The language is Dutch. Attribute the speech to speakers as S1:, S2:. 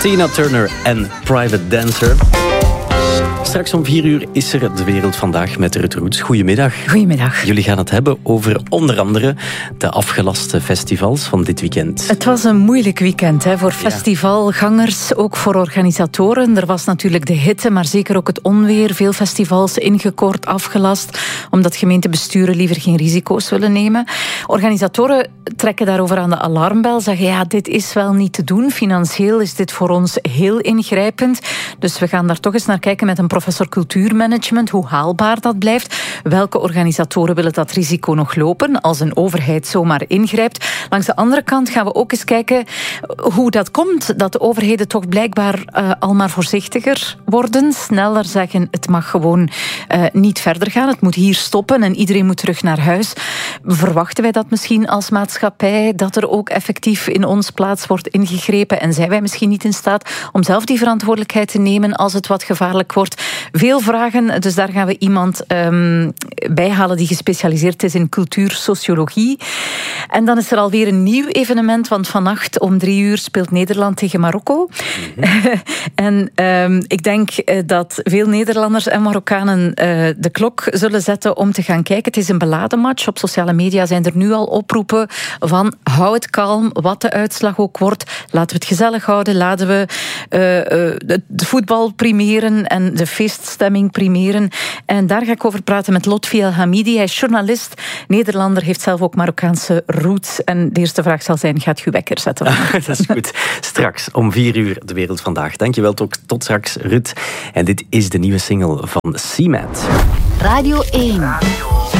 S1: Tina Turner en Private Dancer. Straks om 4 uur is er De Wereld Vandaag met Ruud Roets. Goedemiddag.
S2: Goedemiddag.
S1: Jullie gaan het hebben over onder andere de afgelaste festivals van dit weekend.
S2: Het was een moeilijk weekend voor festivalgangers, ook voor organisatoren. Er was natuurlijk de hitte, maar zeker ook het onweer. Veel festivals ingekort, afgelast, omdat gemeentebesturen liever geen risico's willen nemen. Organisatoren trekken daarover aan de alarmbel, zeggen dit is wel niet te doen. Financieel is dit voor ons heel ingrijpend. Dus we gaan daar toch eens naar kijken met een professor cultuurmanagement, hoe haalbaar dat blijft. Welke organisatoren willen dat risico nog lopen als een overheid zomaar ingrijpt? Langs de andere kant gaan we ook eens kijken hoe dat komt, dat de overheden toch blijkbaar al maar voorzichtiger worden, sneller zeggen het mag gewoon niet verder gaan, het moet hier stoppen en iedereen moet terug naar huis. Verwachten wij dat misschien als maatschappij, dat er ook effectief in ons plaats wordt ingegrepen en zijn wij misschien niet in staat om zelf die verantwoordelijkheid te nemen als het wat gevaarlijk wordt? Veel vragen, dus daar gaan we iemand bijhalen die gespecialiseerd is in cultuursociologie. En dan is er alweer een nieuw evenement, want vannacht om 3 uur speelt Nederland tegen Marokko. En ik denk dat veel Nederlanders en Marokkanen de klok zullen zetten om te gaan kijken. Het is een beladen match. Op sociale media zijn er nu al oproepen van hou het kalm, wat de uitslag ook wordt. Laten we het gezellig houden, laten we de voetbal primeren en de feeststemming primeren. En daar ga ik over praten met Lotfi El Hamidi. Hij is journalist, Nederlander, heeft zelf ook Marokkaanse roots. En de eerste vraag zal zijn, gaat u wekker zetten?
S1: Dat is goed. Straks om 4 uur De Wereld Vandaag. Dankjewel, tot straks, Ruud. En dit is de nieuwe single van C-Mat.
S3: Radio 1.